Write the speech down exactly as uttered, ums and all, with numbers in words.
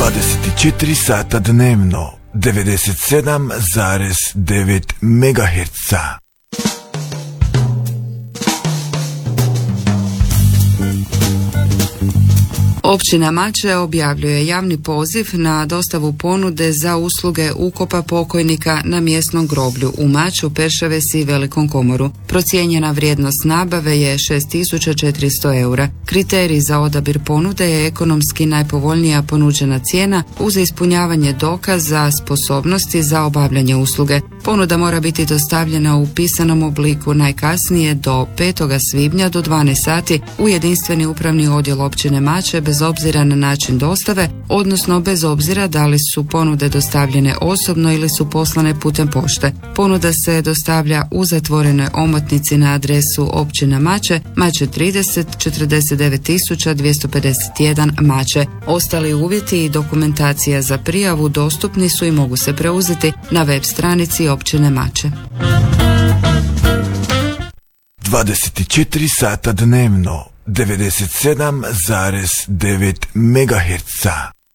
dvadeset četiri sata dnevno, devedeset sedam zarez devet megaherca. Općina Mače objavljuje javni poziv na dostavu ponude za usluge ukopa pokojnika na mjesnom groblju u Maču, Perševesi i Velikom Komoru. Procijenjena vrijednost nabave je šest tisuća četiristo eura. Kriterij za odabir ponude je ekonomski najpovoljnija ponuđena cijena uz ispunjavanje dokaza sposobnosti za obavljanje usluge. Ponuda mora biti dostavljena u pisanom obliku najkasnije do petog svibnja do dvanaest sati u jedinstveni upravni odjel općine Mače bez obzira na način dostave, odnosno bez obzira da li su ponude dostavljene osobno ili su poslane putem pošte. Ponuda se dostavlja u zatvorenoj omotnici na adresu općina Mače, Mače trideset, četrdeset devet tisuća dvjesto pedeset jedan Mače. Ostali uvjeti i dokumentacija za prijavu dostupni su i mogu se preuzeti na web stranici općine Mače. dvadeset četiri sata dnevno, devedeset sedam zarez devet megaherca.